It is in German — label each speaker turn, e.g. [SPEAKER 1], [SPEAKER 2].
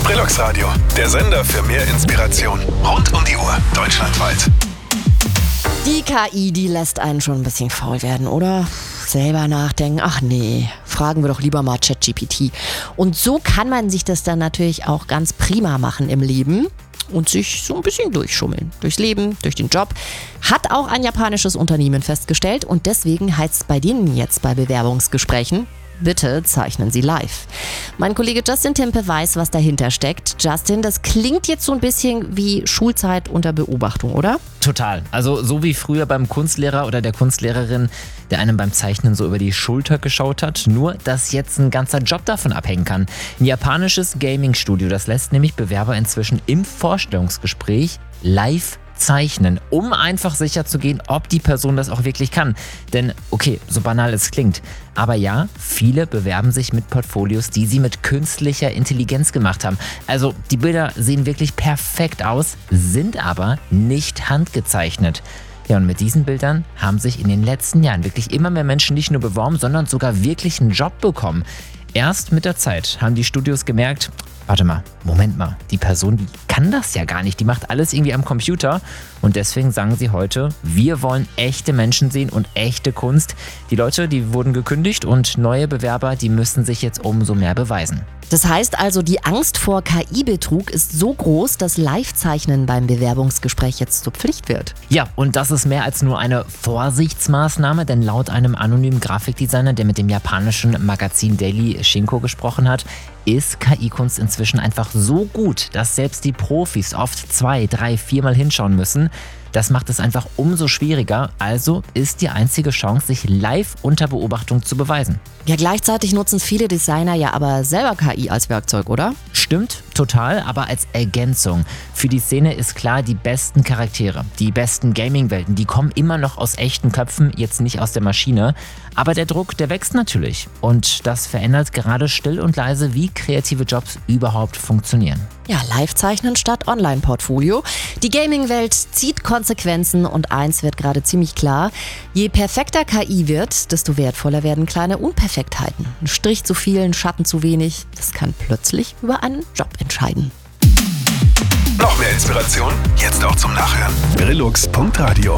[SPEAKER 1] Brillux Radio, der Sender für mehr Inspiration. Rund um die Uhr, deutschlandweit.
[SPEAKER 2] Die KI, die lässt einen schon ein bisschen faul werden, oder? Selber nachdenken, ach nee, fragen wir doch lieber mal ChatGPT. Und so kann man sich das dann natürlich auch ganz prima machen im Leben und sich so ein bisschen durchschummeln. Durchs Leben, durch den Job. Hat auch ein japanisches Unternehmen festgestellt und deswegen heißt es bei denen jetzt bei Bewerbungsgesprächen: Bitte zeichnen Sie live. Mein Kollege Justin Timpe weiß, was dahinter steckt. Justin, das klingt jetzt so ein bisschen wie Schulzeit unter Beobachtung, oder?
[SPEAKER 3] Total. Also so wie früher beim Kunstlehrer oder der Kunstlehrerin, der einem beim Zeichnen so über die Schulter geschaut hat. Nur, dass jetzt ein ganzer Job davon abhängen kann. Ein japanisches Gaming-Studio, das lässt nämlich Bewerber inzwischen im Vorstellungsgespräch live zeichnen, um einfach sicher zu gehen, ob die Person das auch wirklich kann. Denn, okay, so banal es klingt, aber ja, viele bewerben sich mit Portfolios, die sie mit künstlicher Intelligenz gemacht haben. Also die Bilder sehen wirklich perfekt aus, sind aber nicht handgezeichnet. Ja, und mit diesen Bildern haben sich in den letzten Jahren wirklich immer mehr Menschen nicht nur beworben, sondern sogar wirklich einen Job bekommen. Erst mit der Zeit haben die Studios gemerkt, warte mal, Moment mal, die Person, die kann das ja gar nicht, die macht alles irgendwie am Computer. Und deswegen sagen sie heute, wir wollen echte Menschen sehen und echte Kunst. Die Leute, die wurden gekündigt und neue Bewerber, die müssen sich jetzt umso mehr beweisen.
[SPEAKER 2] Das heißt also, die Angst vor KI-Betrug ist so groß, dass Live-Zeichnen beim Bewerbungsgespräch jetzt zur Pflicht wird.
[SPEAKER 3] Ja, und das ist mehr als nur eine Vorsichtsmaßnahme, denn laut einem anonymen Grafikdesigner, der mit dem japanischen Magazin Daily Shinko gesprochen hat, ist KI-Kunst inzwischen einfach so gut, dass selbst die Profis oft 2, 3, 4 Mal hinschauen müssen. Das macht es einfach umso schwieriger, also ist die einzige Chance, sich live unter Beobachtung zu beweisen.
[SPEAKER 2] Ja, gleichzeitig nutzen viele Designer ja aber selber KI als Werkzeug, oder?
[SPEAKER 3] Stimmt, total, aber als Ergänzung. Für die Szene ist klar, die besten Charaktere, die besten Gaming-Welten, die kommen immer noch aus echten Köpfen, jetzt nicht aus der Maschine. Aber der Druck, der wächst natürlich. Und das verändert gerade still und leise, wie kreative Jobs überhaupt funktionieren.
[SPEAKER 2] Ja, Live-Zeichnen statt Online-Portfolio. Die Gaming-Welt zieht Konsequenzen und eins wird gerade ziemlich klar: Je perfekter KI wird, desto wertvoller werden kleine Unperfektheiten. Ein Strich zu viel, ein Schatten zu wenig, das kann plötzlich über einen Job entscheiden.
[SPEAKER 1] Noch mehr Inspiration? Jetzt auch zum Nachhören. Brillux.radio